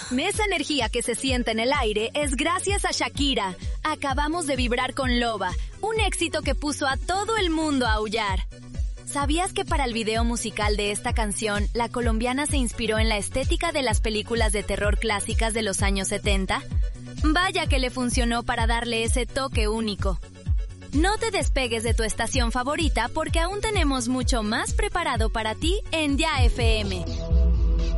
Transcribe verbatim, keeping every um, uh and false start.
Esa energía que se siente en el aire es gracias a Shakira. Acabamos de vibrar con Loba, un éxito que puso a todo el mundo a aullar. ¿Sabías que para el video musical de esta canción, la colombiana se inspiró en la estética de las películas de terror clásicas de los años setenta? Vaya que le funcionó para darle ese toque único. No te despegues de tu estación favorita porque aún tenemos mucho más preparado para ti en Ya F M.